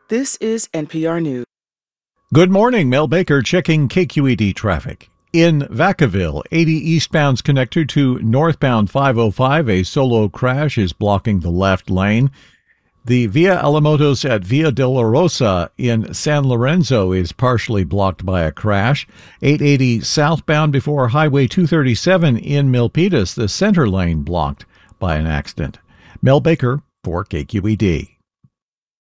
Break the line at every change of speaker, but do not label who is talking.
This is NPR News.
Good morning, Mel Baker checking KQED traffic. In Vacaville, 80 eastbound's connector to northbound 505, a solo crash is blocking the left lane. The Via Alamotos at Via de la Rosa in San Lorenzo is partially blocked by a crash. 880 southbound before Highway 237 in Milpitas, the center lane blocked by an accident. Mel Baker for KQED.